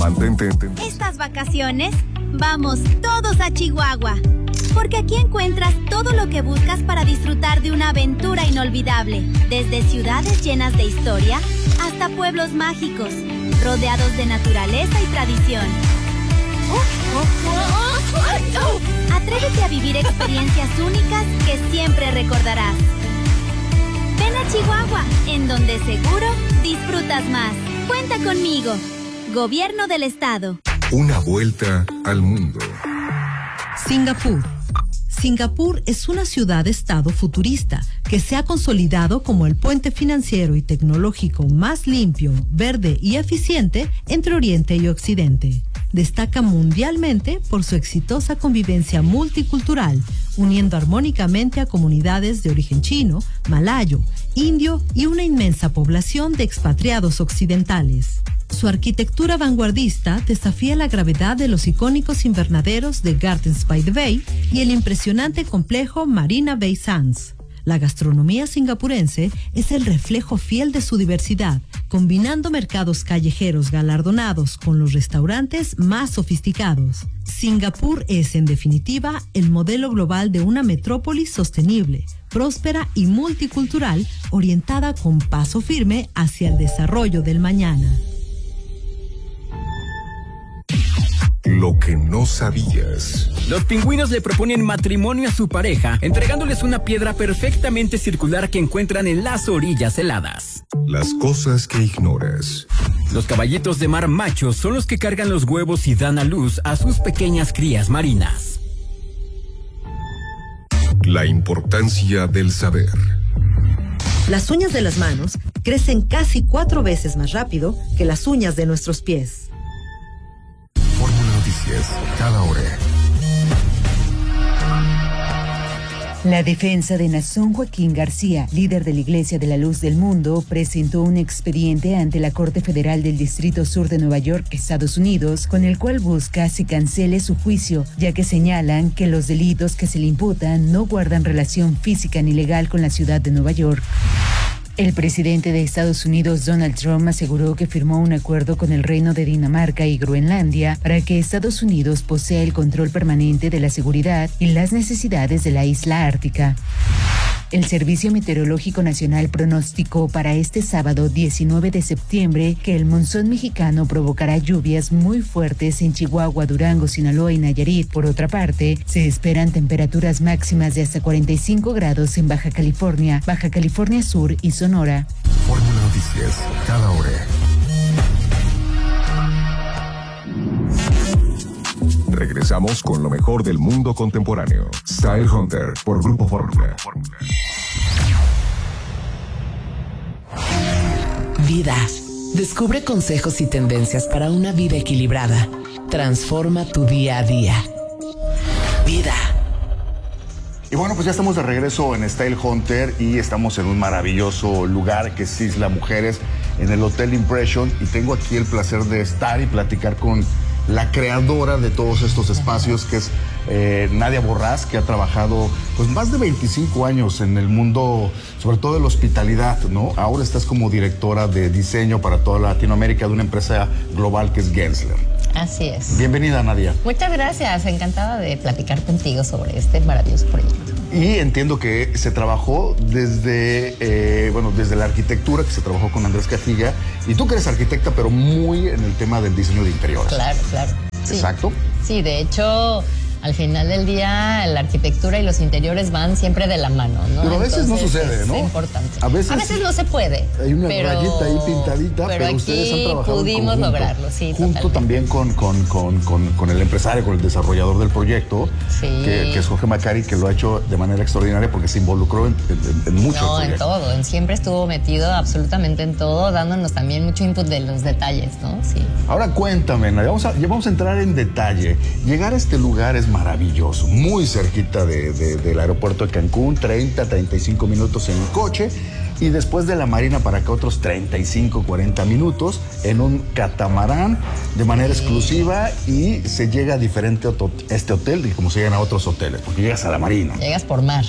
Mantente. Estas vacaciones, vamos todos a Chihuahua. Porque aquí encuentras todo lo que buscas para disfrutar de una aventura inolvidable. Desde ciudades llenas de historia hasta pueblos mágicos, rodeados de naturaleza y tradición. Atrévete a vivir experiencias únicas que siempre recordarás. Ven a Chihuahua, en donde seguro disfrutas más. Cuenta conmigo. Gobierno del Estado. Una vuelta al mundo. Singapur. Singapur es una ciudad-estado futurista que se ha consolidado como el puente financiero y tecnológico más limpio, verde y eficiente entre Oriente y Occidente. Destaca mundialmente por su exitosa convivencia multicultural, uniendo armónicamente a comunidades de origen chino, malayo, indio y una inmensa población de expatriados occidentales. Su arquitectura vanguardista desafía la gravedad de los icónicos invernaderos de Gardens by the Bay y el impresionante complejo Marina Bay Sands. La gastronomía singapurense es el reflejo fiel de su diversidad, combinando mercados callejeros galardonados con los restaurantes más sofisticados. Singapur es, en definitiva, el modelo global de una metrópolis sostenible, próspera y multicultural, orientada con paso firme hacia el desarrollo del mañana. Lo que no sabías. Los pingüinos le proponen matrimonio a su pareja, entregándoles una piedra perfectamente circular que encuentran en las orillas heladas. Las cosas que ignoras. Los caballitos de mar machos son los que cargan los huevos y dan a luz a sus pequeñas crías marinas. La importancia del saber. Las uñas de las manos crecen casi 4 veces más rápido que las uñas de nuestros pies. Noticias, cada hora. La defensa de Nazón Joaquín García, líder de la Iglesia de la Luz del Mundo, presentó un expediente ante la Corte Federal del Distrito Sur de Nueva York, Estados Unidos, con el cual busca se cancele su juicio, ya que señalan que los delitos que se le imputan no guardan relación física ni legal con la ciudad de Nueva York. El presidente de Estados Unidos, Donald Trump, aseguró que firmó un acuerdo con el Reino de Dinamarca y Groenlandia para que Estados Unidos posea el control permanente de la seguridad y las necesidades de la isla ártica. El Servicio Meteorológico Nacional pronosticó para este sábado 19 de septiembre que el monzón mexicano provocará lluvias muy fuertes en Chihuahua, Durango, Sinaloa y Nayarit. Por otra parte, se esperan temperaturas máximas de hasta 45 grados en Baja California Sur y Sonora. Fórmula Noticias, cada hora. Regresamos con lo mejor del mundo contemporáneo. Style Hunter por Grupo Fórmula. Vida. Descubre consejos y tendencias para una vida equilibrada. Transforma tu día a día. Vida. Y bueno, pues ya estamos de regreso en Style Hunter y estamos en un maravilloso lugar que es Isla Mujeres, en el Hotel Impression, y tengo aquí el placer de estar y platicar con la creadora de todos estos espacios, que es Nadia Borrás, que ha trabajado pues más de 25 años en el mundo, sobre todo de la hospitalidad, ¿no? Ahora estás como directora de diseño para toda Latinoamérica de una empresa global que es Gensler. Así es. Bienvenida, Nadia. Muchas gracias, encantada de platicar contigo sobre este maravilloso proyecto. Y entiendo que se trabajó desde la arquitectura, que se trabajó con Andrés Cajilla, y tú que eres arquitecta, pero muy en el tema del diseño de interiores. Claro. Sí. Exacto. Sí, de hecho, al final del día, la arquitectura y los interiores van siempre de la mano, ¿no? Pero a veces entonces, no sucede, ¿no? Es importante. A veces no se puede. Hay una rayita ahí pintadita, pero ustedes han trabajado pudimos lograrlo, sí, junto totalmente. también con el empresario, con el desarrollador del proyecto, sí, que es Jorge Macari, que lo ha hecho de manera extraordinaria porque se involucró en mucho. No, en todo, siempre estuvo metido absolutamente en todo, dándonos también mucho input de los detalles, ¿no? Sí. Ahora cuéntame, Nadia, vamos a entrar en detalle. Llegar a este lugar es maravilloso, muy cerquita del aeropuerto de Cancún, 35 minutos en coche, y después de la Marina para acá otros 35, 40 minutos en un catamarán de manera exclusiva, y se llega a diferente este hotel de como se llegan a otros hoteles, porque llegas a la Marina. Llegas por mar.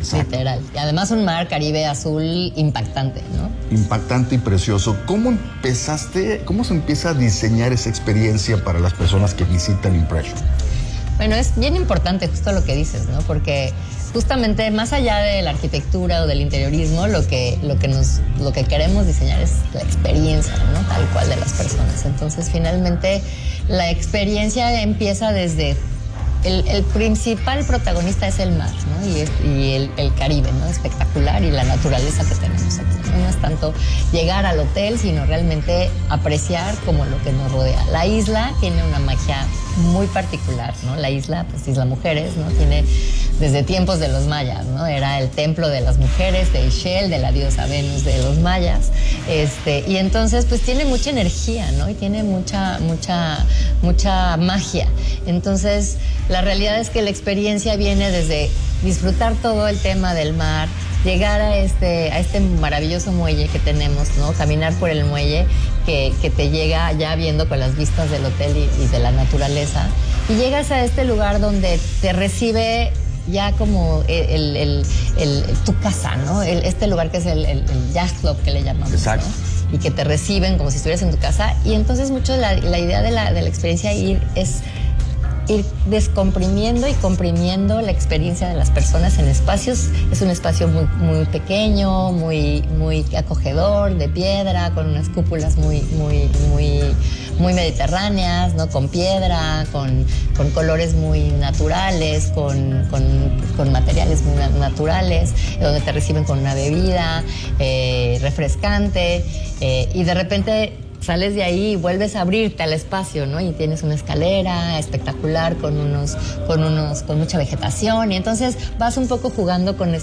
literal. Y además un mar Caribe azul impactante, ¿no? Impactante y precioso. ¿Cómo se empieza a diseñar esa experiencia para las personas que visitan Impression? Bueno, es bien importante justo lo que dices, ¿no? Porque justamente más allá de la arquitectura o del interiorismo, lo que queremos diseñar es la experiencia, ¿no? Tal cual de las personas. Entonces, finalmente, la experiencia empieza desde el principal protagonista es el mar, ¿no? Y el Caribe, ¿no? Espectacular, y la naturaleza que tenemos aquí, ¿no? No es tanto llegar al hotel, sino realmente apreciar como lo que nos rodea. La isla tiene una magia muy particular, ¿no? La isla, pues Isla Mujeres, ¿no? Tiene desde tiempos de los mayas, ¿no? Era el templo de las mujeres, de Ixchel, de la diosa Venus de los mayas. Y entonces, pues tiene mucha energía, ¿no? Y tiene mucha magia. Entonces, la realidad es que la experiencia viene desde disfrutar todo el tema del mar, llegar a este maravilloso muelle que tenemos, ¿no? Caminar por el muelle que te llega ya viendo con las vistas del hotel y de la naturaleza. Y llegas a este lugar donde te recibe ya como tu casa, ¿no? Este lugar que es el Yacht Club que le llamamos. Exacto. ¿No? Y que te reciben como si estuvieras en tu casa. Y entonces mucho la idea de la experiencia es ir descomprimiendo y comprimiendo la experiencia de las personas en espacios. Es un espacio muy, muy pequeño, muy, muy acogedor, de piedra, con unas cúpulas muy mediterráneas, ¿no? Con piedra, con colores muy naturales, con materiales muy naturales, donde te reciben con una bebida refrescante, y de repente sales de ahí y vuelves a abrirte al espacio, ¿no? Y tienes una escalera espectacular con mucha vegetación, y entonces vas un poco jugando con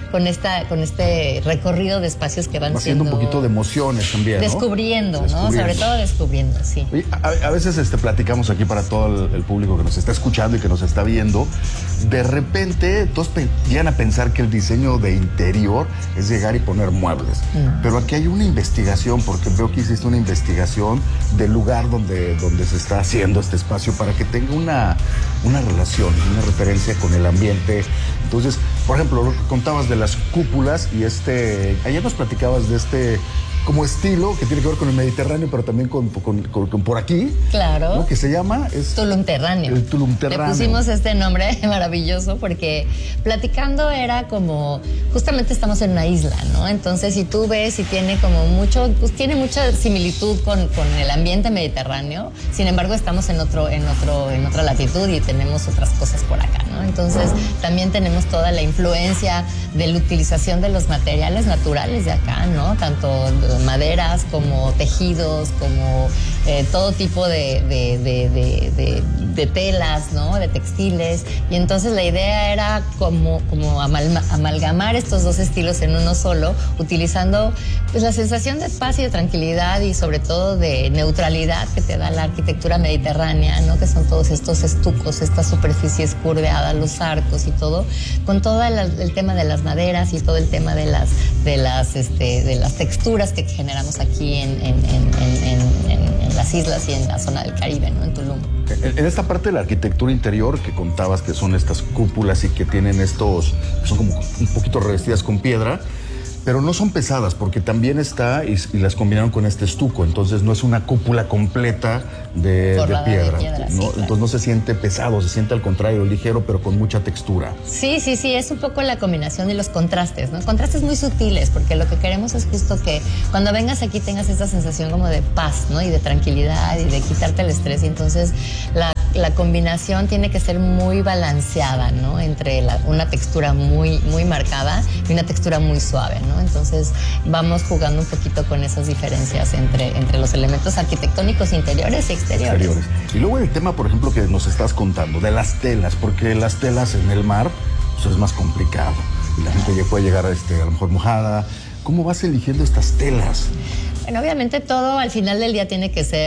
este recorrido de espacios que van haciendo un poquito de emociones también, ¿no? Descubriendo, ¿no? Sobre todo descubriendo, sí. Oye, a veces platicamos aquí para todo el público que nos está escuchando y que nos está viendo. De repente todos llegan a pensar que el diseño de interior es llegar y poner muebles. Pero aquí hay una investigación, porque veo que hiciste una investigación del lugar donde se está haciendo este espacio para que tenga una relación, una referencia con el ambiente. Entonces, por ejemplo, lo que contabas de las cúpulas y ayer nos platicabas de como estilo que tiene que ver con el Mediterráneo, pero también con por aquí. Claro. ¿No? Que se llama Tulumterráneo. El Tulumterráneo. Le pusimos este nombre maravilloso porque platicando era como, justamente estamos en una isla, ¿no? Entonces, si tú ves y tiene como tiene mucha similitud con el ambiente mediterráneo. Sin embargo, estamos en otra latitud y tenemos otras cosas por acá, ¿no? Entonces, también tenemos toda la influencia de la utilización de los materiales naturales de acá, ¿no? Tanto maderas como tejidos, como todo tipo de telas, ¿no? De textiles. Y entonces la idea era como amalgamar estos dos estilos en uno solo, utilizando pues la sensación de paz y de tranquilidad y sobre todo de neutralidad que te da la arquitectura mediterránea, ¿no? Que son todos estos estucos, estas superficies curveadas, los arcos y todo, con todo el tema de las maderas y todo el tema de las texturas que generamos aquí en las islas y en la zona del Caribe, ¿no? En Tulum. En esta parte de la arquitectura interior que contabas, que son estas cúpulas y que tienen que son como un poquito revestidas con piedra, pero no son pesadas porque también está y las combinaron con este estuco, entonces no es una cúpula completa de piedra, ¿no? Sí, claro. Entonces no se siente pesado, se siente al contrario ligero, pero con mucha textura. Sí, es un poco la combinación y los contrastes, ¿no? Contrastes muy sutiles, porque lo que queremos es justo que cuando vengas aquí tengas esta sensación como de paz, ¿no? Y de tranquilidad y de quitarte el estrés, y entonces la combinación tiene que ser muy balanceada, ¿no? Entre una textura muy, muy marcada y una textura muy suave, ¿no? Entonces vamos jugando un poquito con esas diferencias entre los elementos arquitectónicos interiores y exteriores. Y luego el tema, por ejemplo, que nos estás contando, de las telas, porque las telas en el mar pues es más complicado y la gente ya puede llegar a lo mejor mojada. ¿Cómo vas eligiendo estas telas? Bueno, obviamente todo al final del día tiene que ser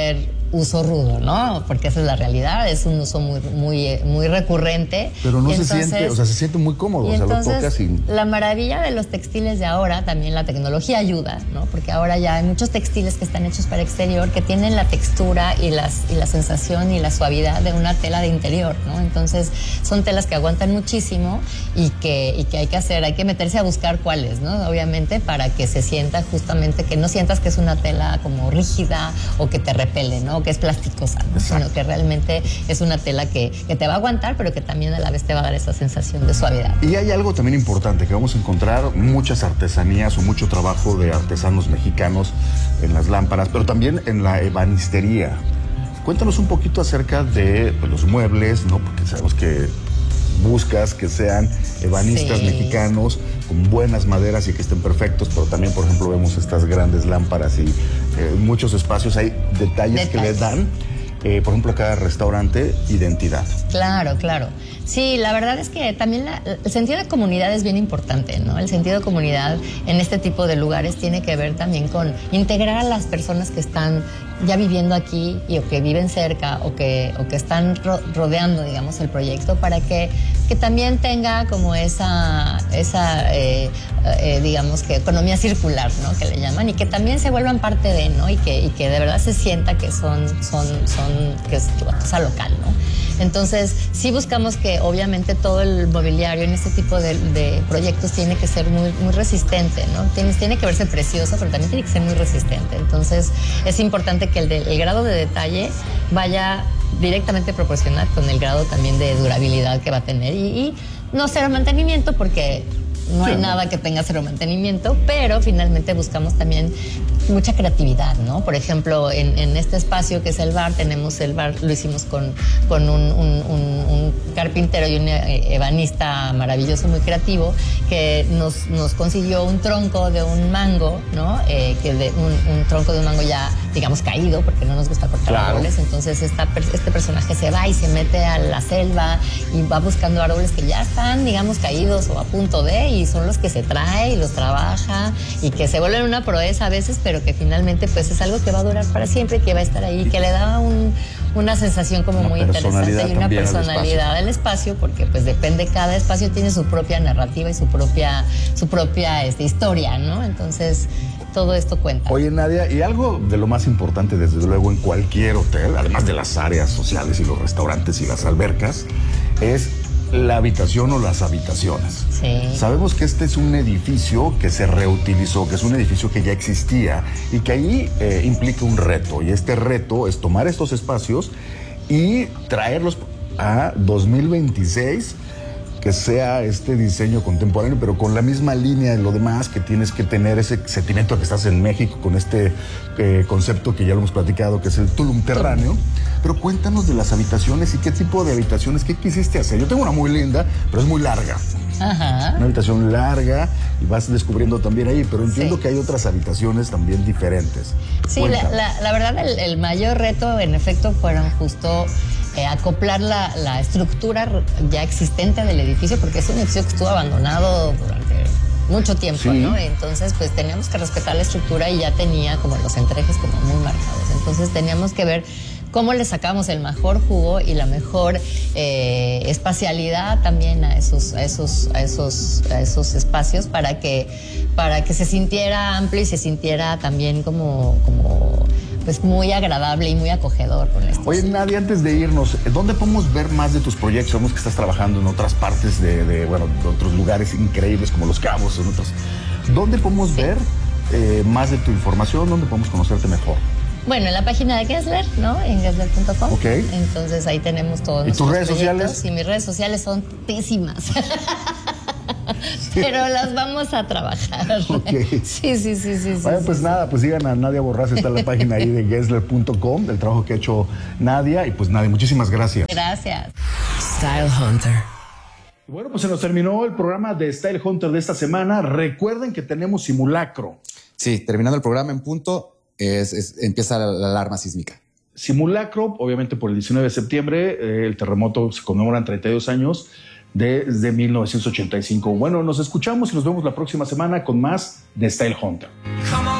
uso rudo, ¿no? Porque esa es la realidad, es un uso muy recurrente. Pero no se siente, o sea, se siente muy cómodo, o sea, lo tocas y... La maravilla de los textiles de ahora, también la tecnología ayuda, ¿no? Porque ahora ya hay muchos textiles que están hechos para exterior que tienen la textura y la sensación y la suavidad de una tela de interior, ¿no? Entonces, son telas que aguantan muchísimo y que hay que meterse a buscar cuáles, ¿no? Obviamente, para que se sienta justamente, que no sientas que es una tela como rígida o que te repele, ¿no? Que es plasticosa, ¿no? Sino que realmente es una tela que te va a aguantar, pero que también a la vez te va a dar esa sensación de suavidad. Y hay algo también importante, que vamos a encontrar muchas artesanías o mucho trabajo de artesanos mexicanos en las lámparas, pero también en la ebanistería. Cuéntanos un poquito acerca de los muebles, ¿no? Porque sabemos que buscas que sean ebanistas mexicanos con buenas maderas y que estén perfectos, pero también, por ejemplo, vemos estas grandes lámparas y muchos espacios, hay detalles que le dan, por ejemplo, a cada restaurante, identidad. Claro, claro. Sí, la verdad es que también el sentido de comunidad es bien importante, ¿no? El sentido de comunidad en este tipo de lugares tiene que ver también con integrar a las personas que están ya viviendo aquí o que viven cerca o que están rodeando, digamos, el proyecto, para que también tenga como esa digamos, que economía circular, ¿no? Que le llaman, y que también se vuelvan parte de, ¿no? Y que de verdad se sienta que que es una cosa local, ¿no? Entonces, sí buscamos que obviamente todo el mobiliario en este tipo de proyectos tiene que ser muy, muy resistente, ¿no? Tiene que verse precioso, pero también tiene que ser muy resistente. Entonces, es importante que el grado de detalle vaya directamente proporcional con el grado también de durabilidad que va a tener. Y no cero mantenimiento, porque no hay nada que tenga cero mantenimiento, pero finalmente buscamos también mucha creatividad, ¿no? Por ejemplo, en este espacio que es el bar, lo hicimos con un carpintero y un ebanista maravilloso, muy creativo, que nos consiguió un tronco de un mango, ¿no? Un tronco de un mango ya, digamos, caído, porque no nos gusta cortar árboles. Entonces este personaje se va y se mete a la selva y va buscando árboles que ya están, digamos, caídos o a punto de, y son los que se trae y los trabaja, y que se vuelven una proeza a veces, pero que finalmente pues es algo que va a durar para siempre y que va a estar ahí, que le da una sensación como muy interesante y una personalidad al espacio, porque pues depende, cada espacio tiene su propia narrativa y su propia historia, ¿no? Entonces todo esto cuenta. Oye, Nadia, y algo de lo más importante, desde luego, en cualquier hotel, además de las áreas sociales y los restaurantes y las albercas, es la habitación o las habitaciones. Sí. Sabemos que este es un edificio que se reutilizó, que es un edificio que ya existía y que ahí implica un reto. Y este reto es tomar estos espacios y traerlos a 2026, que sea este diseño contemporáneo, pero con la misma línea de lo demás, que tienes que tener ese sentimiento de que estás en México, con este concepto que ya lo hemos platicado, que es el Tulum terráneo. Pero cuéntanos de las habitaciones y qué tipo de habitaciones, qué quisiste hacer. Yo tengo una muy linda, pero es muy larga. Ajá. Una habitación larga y vas descubriendo también ahí, pero entiendo que hay otras habitaciones también diferentes. Sí, la verdad, el mayor reto, en efecto, fueron justo acoplar la estructura ya existente del edificio, porque es un edificio que estuvo abandonado durante mucho tiempo, ¿no? Entonces, pues teníamos que respetar la estructura y ya tenía como los entrejes como muy marcados. Entonces, teníamos que ver cómo le sacamos el mejor jugo y la mejor espacialidad también a esos espacios para que se sintiera amplio y se sintiera también como pues muy agradable y muy acogedor con esto. Oye, Nadia, antes de irnos, ¿dónde podemos ver más de tus proyectos? Sabemos que estás trabajando en otras partes de otros lugares increíbles como Los Cabos, en otros. ¿Dónde podemos ver más de tu información? ¿Dónde podemos conocerte mejor? Bueno, en la página de Gessler, ¿no? En Gessler.com. Ok. Entonces ahí tenemos todos nuestros proyectos. ¿Y tus redes sociales? Y mis redes sociales son pésimas. Pero las vamos a trabajar. Okay. Sí. Bueno, pues nada, pues sigan a Nadia Borrás, está en la página ahí de Gessler.com, del trabajo que ha hecho Nadia. Y pues Nadia, muchísimas gracias. Gracias. Style Hunter. Bueno, pues se nos terminó el programa de Style Hunter de esta semana. Recuerden que tenemos simulacro. Sí, terminando el programa en punto, empieza la alarma sísmica. Simulacro, obviamente por el 19 de septiembre, el terremoto se conmemoran 32 años desde 1985. Bueno, nos escuchamos y nos vemos la próxima semana con más de Style Hunter.